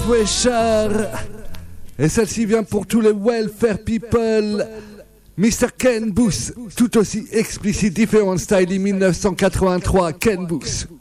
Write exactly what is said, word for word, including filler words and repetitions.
Pressure. Et celle-ci vient pour tous les welfare people. mister Ken Booth, tout aussi explicite, différent style mille neuf cent quatre-vingt-trois, Ken Booth.